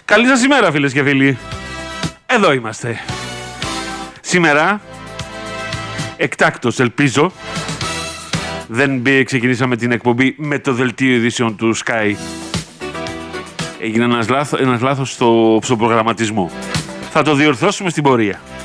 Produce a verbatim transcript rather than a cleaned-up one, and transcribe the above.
Καλή σας ημέρα, φίλες και φίλοι. Εδώ είμαστε. Σήμερα, εκτάκτος ελπίζω, δεν ξεκινήσαμε την εκπομπή με το δελτίο ειδήσεων του Sky. Έγινε ένας, λάθος, ένας λάθος στο, στο προγραμματισμό. Θα το διορθώσουμε στην πορεία.